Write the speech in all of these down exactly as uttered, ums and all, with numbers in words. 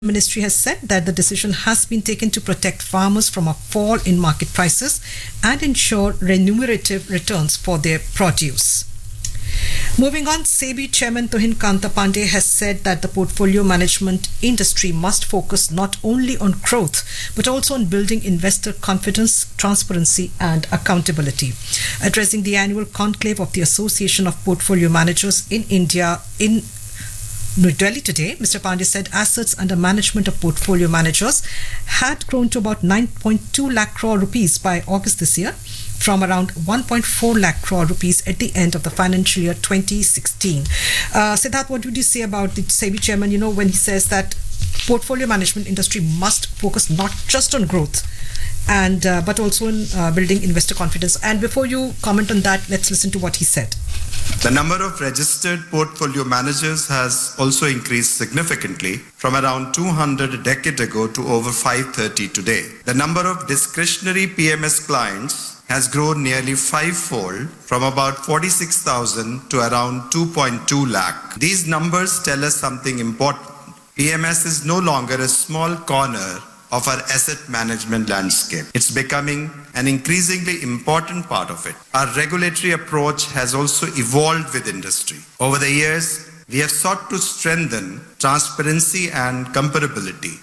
Ministry has said that the decision has been taken to protect farmers from a fall in market prices and ensure remunerative returns for their produce. Moving on, SEBI Chairman Tuhin Kanta Pandey has said that the portfolio management industry must focus not only on growth but also on building investor confidence, transparency and accountability. Addressing the annual conclave of the Association of Portfolio Managers in India in New Delhi today, Mister Pandey said assets under management of portfolio managers had grown to about nine point two lakh crore rupees by August this year, from around one point four lakh crore rupees at the end of the financial year twenty sixteen. Uh, Siddharth, what would you say about the SEBI chairman, you know, when he says that portfolio management industry must focus not just on growth and uh, but also in uh, building investor confidence? And before you comment on that, let's listen to what he said. The number of registered portfolio managers has also increased significantly from around two hundred a decade ago to over five hundred thirty today. The number of discretionary P M S clients has grown nearly fivefold from about forty-six thousand to around two point two lakh. These numbers tell us something important. P M S is no longer a small corner of our asset management landscape. It's becoming an increasingly important part of it. Our regulatory approach has also evolved with industry. Over the years, we have sought to strengthen transparency and comparability.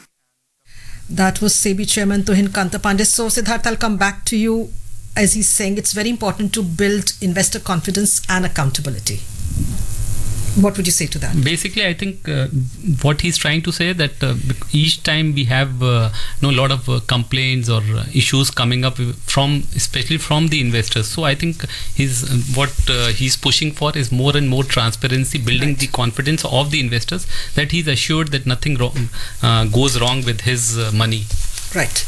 That was SEBI Chairman Tuhin Kanta Pandey. So Siddharth, I'll come back to you. As he's saying, it's very important to build investor confidence and accountability. What would you say to that? Basically, I think uh, what he's trying to say that uh, each time we have uh, you know, a lot of uh, complaints or uh, issues coming up from, especially from the investors. So I think he's, uh, what uh, he's pushing for is more and more transparency, building right. the confidence of the investors that he's assured that nothing wrong uh, goes wrong with his uh, money. Right.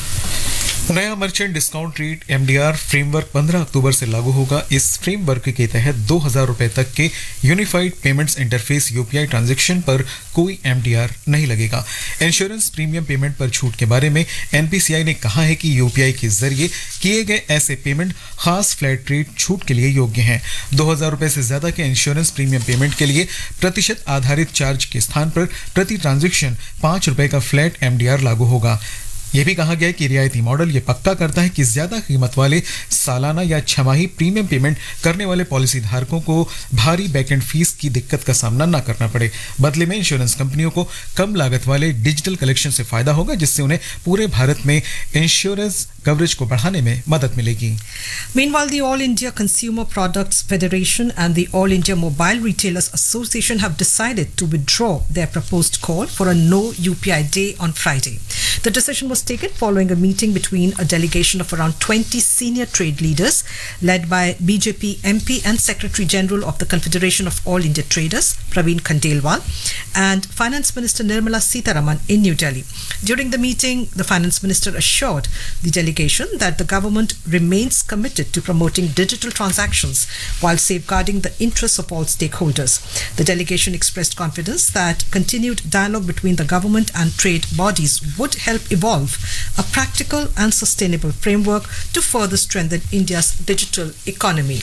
नया merchant discount rate MDR framework पंद्रह अक्टूबर से लागू होगा। इस framework के तहत दो हज़ार रुपए तक के unified payments interface UPI transaction पर कोई एमडीआर नहीं लगेगा। इंश्योरेंस प्रीमियम पेमेंट पर छूट के बारे में एनपीसीआई ने कहा है कि यूपीआई के जरिए किए गए ऐसे पेमेंट खास फ्लैट रेट छूट के लिए योग्य हैं। दो हज़ार रुपए से ज्यादा के इंश्योरेंस प्रीमियम पेमेंट के लिए प्रतिशत आधारित चार्ज के स्थान पर प्रति ट्रांजैक्शन पांच रुपए का फ्लैट एमडीआर लागू होगा। यह भी कहा गया कि रियायती मॉडल यह पक्का करता है कि ज्यादा कीमत वाले सालाना या छमाही प्रीमियम पेमेंट करने वाले पॉलिसी धारकों को भारी बैकएंड फीस की दिक्कत का सामना न करना पड़े। बदले में इंश्योरेंस कंपनियों को कम लागत वाले डिजिटल कलेक्शन से फायदा होगा, जिससे उन्हें पूरे भारत में इंश्योरेंस कवरेज को बढ़ाने में मदद मिलेगी। Meanwhile, the All India Consumer Products Federation and the All India Mobile Retailers Association have decided to withdraw their proposed call for a no U P I day on Friday. The decision was taken following a meeting between a delegation of around twenty senior trade leaders led by B J P M P and Secretary General of the Confederation of All India Traders, Praveen Khandelwal, and Finance Minister Nirmala Sitharaman in New Delhi. During the meeting, the Finance Minister assured the delegation that the government remains committed to promoting digital transactions while safeguarding the interests of all stakeholders. The delegation expressed confidence that continued dialogue between the government and trade bodies would help evolve a practical and sustainable framework to further strengthen India's digital economy.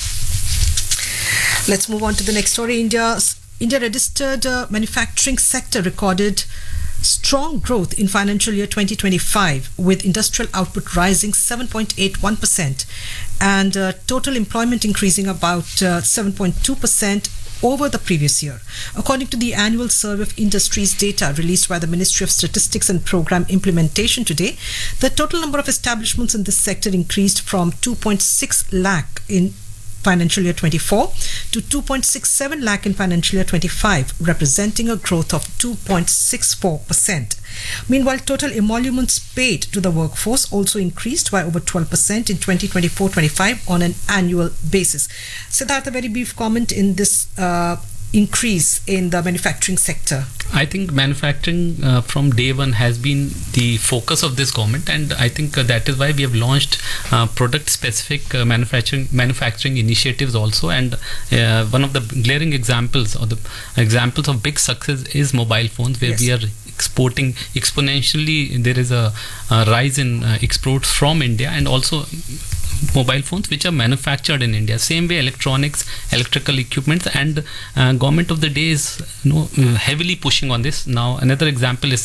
Let's move on to the next story. India's India registered uh, manufacturing sector recorded strong growth in financial year twenty twenty-five, with industrial output rising seven point eight one percent and uh, total employment increasing about uh, seven point two percent over the previous year. According to the annual survey of industries data released by the Ministry of Statistics and Program Implementation today, the total number of establishments in this sector increased from two point six lakh in financial year twenty-four to two point six seven lakh in financial year twenty-five, representing a growth of two point six four percent. Meanwhile, total emoluments paid to the workforce also increased by over twelve percent in twenty twenty-four twenty-five on an annual basis. Siddharth, a very brief comment in this uh, increase in the manufacturing sector. I think manufacturing uh, from day one has been the focus of this government, and I think uh, that is why we have launched uh, product-specific uh, manufacturing manufacturing initiatives also. And uh, one of the glaring examples or the examples of big success is mobile phones, where yes. we are exporting exponentially. There is a, a rise in uh, exports from India, and also mobile phones which are manufactured in India. Same way electronics, electrical equipments, and uh, government of the day is you know heavily pushing on this. Now another example is